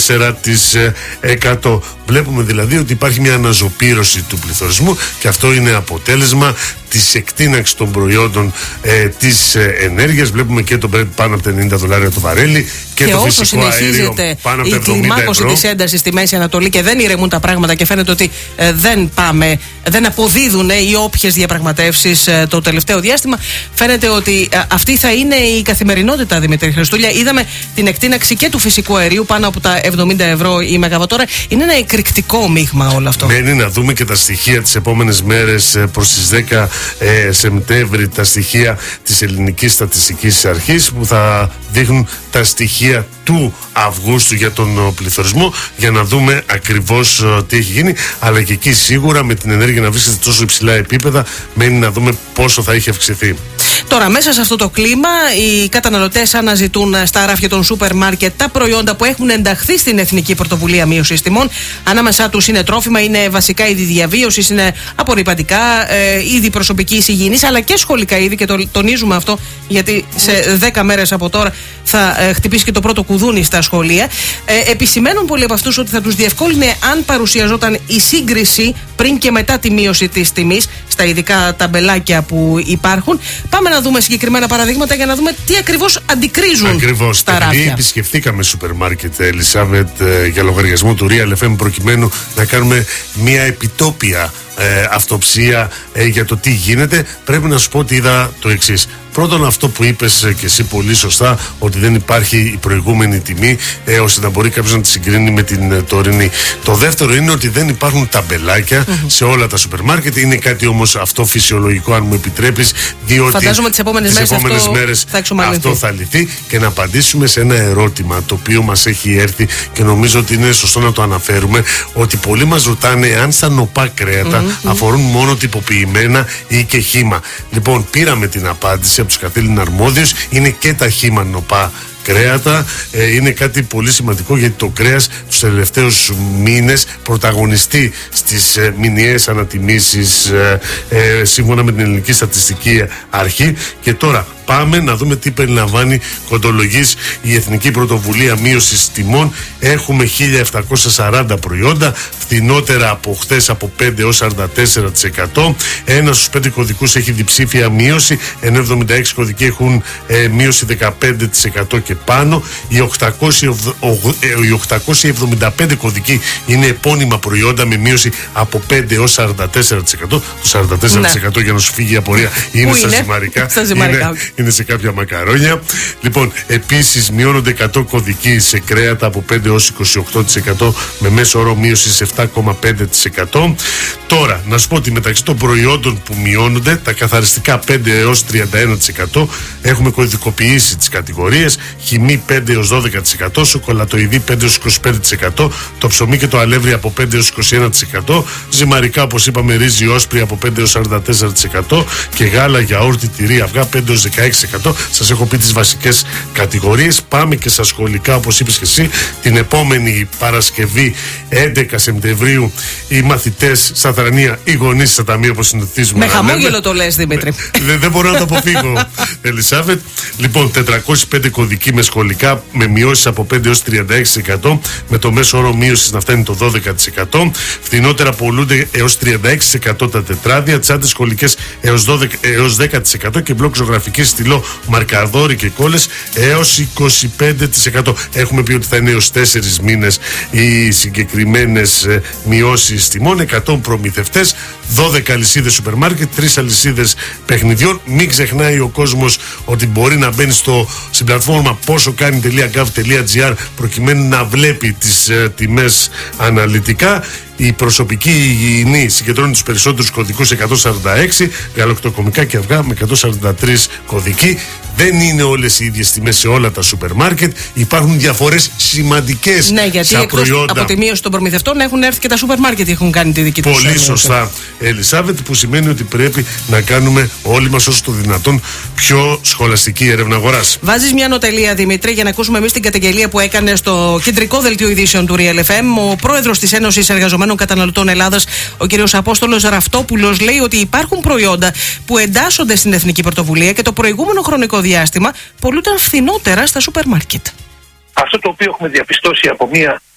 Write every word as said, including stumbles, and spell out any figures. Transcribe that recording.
τέσσερα τοις εκατό. Βλέπουμε δηλαδή ότι υπάρχει μια αναζωπήρωση του πληθωρισμού και αυτό είναι αποτέλεσμα της εκτείναξης των προϊόντων ε, της ε, ενέργειας. Βλέπουμε και το Brent πάνω από τα ενενήντα δολάρια το βαρέλι και, και το φυσικό αέριο πάνω από τα εβδομήντα ευρώ. Η κλιμάκωση της έντασης στη Μέση Ανατολή και δεν ηρεμούν τα πράγματα και φαίνεται ότι ε, δεν πάμε, δεν αποδίδουν οι όποιες διαπραγματεύσεις ε, το τελευταίο διάστημα. Φαίνεται ότι ε, αυτή θα είναι η καθημερινότητα, Δημήτρη Χριστούλια. Είδαμε την εκτείναξη και του φυσικού αερίου πάνω από τα εβδομήντα ευρώ η μεγαβατόρα. Είναι ένα εκρηκτικό μείγμα όλο αυτό. Μένει να δούμε και τα στοιχεία τις επόμενες μέρες ε, προς τις δέκα Ε, Σεπτέμβρη, τα στοιχεία της Ελληνικής Στατιστικής Αρχής που θα δείχνουν τα στοιχεία του Αυγούστου για τον πληθωρισμό, για να δούμε ακριβώς uh, τι έχει γίνει, αλλά και εκεί σίγουρα με την ενέργεια να βρίσκεται τόσο υψηλά επίπεδα μένει να δούμε πόσο θα έχει αυξηθεί. Τώρα, μέσα σε αυτό το κλίμα, οι καταναλωτές αναζητούν στα ράφια των σούπερ μάρκετ τα προϊόντα που έχουν ενταχθεί στην Εθνική Πρωτοβουλία Μείωσης Τιμών. Ανάμεσά τους είναι τρόφιμα, είναι βασικά είδη διαβίωσης, είναι απορρυπαντικά, ε, είδη προσωπικής υγιεινής, αλλά και σχολικά είδη, και το τονίζουμε αυτό γιατί σε δέκα μέρες από τώρα θα ε, χτυπήσει και το πρώτο κουδούνι στα σχολεία. Ε, επισημαίνουν πολλοί από αυτούς ότι θα τους διευκόλυνε αν παρουσιαζόταν η σύγκριση πριν και μετά τη μείωση της τιμής στα ειδικά ταμπελάκια που υπάρχουν. Πάμε να δούμε συγκεκριμένα παραδείγματα για να δούμε τι ακριβώς αντικρίζουν ακριβώς, τα ράφια. Επειδή επισκεφθήκαμε σούπερ μάρκετ, Ελισάβετ, για λογαριασμό του Real εφ εμ, προκειμένου να κάνουμε μια επιτόπια ε, αυτοψία ε, για το τι γίνεται, πρέπει να σου πω ότι είδα το εξής. Πρώτον, αυτό που είπες και εσύ πολύ σωστά, ότι δεν υπάρχει η προηγούμενη τιμή ε, ώστε να μπορεί κάποιος να τη συγκρίνει με την ε, τωρινή. Το δεύτερο είναι ότι δεν υπάρχουν ταμπελάκια mm-hmm. σε όλα τα σούπερ μάρκετ. Είναι κάτι όμως αυτό φυσιολογικό, αν μου επιτρέπεις, διότι φαντάζομαι τις επόμενες μέρες, επόμενες αυτό, μέρες θα αυτό θα λυθεί. Και να απαντήσουμε σε ένα ερώτημα το οποίο μας έχει έρθει και νομίζω ότι είναι σωστό να το αναφέρουμε, ότι πολλοί μας ρωτάνε αν στα νοπά κρέατα mm-hmm. αφορούν μόνο τυποποιημένα ή και χύμα. Λοιπόν, πήραμε την απάντηση από τους καθήλυνα αρμόδιους, είναι και τα χύμα νοπά κρέατα. Ε, είναι κάτι πολύ σημαντικό, γιατί το κρέας τους τελευταίους μήνες πρωταγωνιστεί στις ε, μηνιαίες ανατιμήσεις ε, ε, σύμφωνα με την Ελληνική Στατιστική Αρχή. Και τώρα πάμε να δούμε τι περιλαμβάνει κοντολογής η Εθνική Πρωτοβουλία Μείωσης Τιμών. Έχουμε χίλια επτακόσια σαράντα προϊόντα, φθηνότερα από χθες από πέντε έως σαράντα τέσσερα τοις εκατό. Ένα στους πέντε κωδικούς έχει διψήφια μείωση, ενώ εβδομήντα έξι κωδικοί έχουν ε, μείωση δεκαπέντε τοις εκατό και πάνω. Οι οκτακόσιοι εβδομήντα πέντε κωδικοί είναι επώνυμα προϊόντα με μείωση από πέντε έως σαράντα τέσσερα τοις εκατό. Το σαράντα τέσσερα τοις εκατό, ναι, για να σου φύγει η απορία, είναι στα ζυμαρικά. Είναι, είναι σε κάποια μακαρόνια. Λοιπόν, επίσης μειώνονται εκατό κωδικοί σε κρέατα από πέντε έως είκοσι οκτώ τοις εκατό με μέσο όρο μείωση επτά κόμμα πέντε τοις εκατό. Τώρα, να σου πω ότι μεταξύ των προϊόντων που μειώνονται, τα καθαριστικά πέντε έως τριάντα ένα τοις εκατό, έχουμε κωδικοποιήσει τις κατηγορίες. Χυμή πέντε έως δώδεκα τοις εκατό, σοκολατοειδή πέντε έως είκοσι πέντε τοις εκατό, το ψωμί και το αλεύρι από πέντε έως είκοσι ένα τοις εκατό, ζυμαρικά όπως είπαμε ρύζι όσπρι από πέντε έως σαράντα τέσσερα τοις εκατό και γάλα, γιαούρτι, τυρί, αυγά πέντε έως δεκαέξι τοις εκατό. Σας έχω πει τις βασικές κατηγορίες. Πάμε και στα σχολικά, όπως είπες και εσύ. Την επόμενη Παρασκευή έντεκα Σεπτεμβρίου οι μαθητές στα θρανία, οι γονείς στα ταμεία, όπως συνηθίζουμε. Με χαμόγελο το λες, Δημήτρη. Δεν, δεν μπορώ να το αποφύγω, Ελισάβετ. Λοιπόν, τετρακόσιοι πέντε κωδικοί με σχολικά με μειώσεις από πέντε έως τριάντα έξι τοις εκατό, με το μέσο όρο μείωσης να φτάνει το δώδεκα τοις εκατό. Φθηνότερα πολλούνται έως τριάντα έξι τοις εκατό τα τετράδια, τσάντες σχολικές έως, δώδεκα, έως δέκα τοις εκατό και μπλοκ ζωγραφικής στυλό, μαρκαδόρι και κόλλες έως είκοσι πέντε τοις εκατό. Έχουμε πει ότι θα είναι έως τέσσερις μήνες οι συγκεκριμένες ε, μειώσεις τιμών. εκατό προμηθευτές, δώδεκα αλυσίδες σούπερ μάρκετ, τρεις αλυσίδες παιχνιδιών. Μην ξεχνάει ο κόσμος ότι μπορεί να μπαίνει στο, στην πλατφόρμα πόσο κάνει τελεία γκαβ τελεία τζι αρ προκειμένου να βλέπει τις ε, τιμές αναλυτικά. Η προσωπική υγιεινή συγκεντρώνει τους περισσότερους κωδικούς, εκατόν σαράντα έξι, γαλακτοκομικά και αυγά με εκατόν σαράντα τρεις κωδικοί. Δεν είναι όλες οι ίδιες τιμές σε όλα τα σούπερ μάρκετ. Υπάρχουν διαφορές σημαντικές, ναι, γιατί στα προϊόντα. Από τη μείωση των προμηθευτών έχουν έρθει και τα σούπερ μάρκετ, έχουν κάνει τη δική τους. Πολύ τους σωστά, Ελισάβετ, που σημαίνει ότι πρέπει να κάνουμε όλοι μας όσο το δυνατόν πιο σχολαστική έρευνα αγοράς. Βάζεις μια νοτελεία, Δημήτρη, για να ακούσουμε εμείς την καταγγελία που έκανε στο κεντρικό δελτίο ειδήσεων του Real εφ εμ ο πρόεδρος της Ένωσης Εργαζομένων Καταναλωτών Ελλάδας, ο κ. Απόστολος Ραφτόπουλος, λέει ότι υπάρχουν προϊόντα που εντάσσονται στην Εθνική Πρωτοβουλία και το προηγούμενο χρονικό διάστημα πολλούνταν φθηνότερα στα σούπερ μάρκετ. Αυτό το οποίο έχουμε διαπιστώσει από μια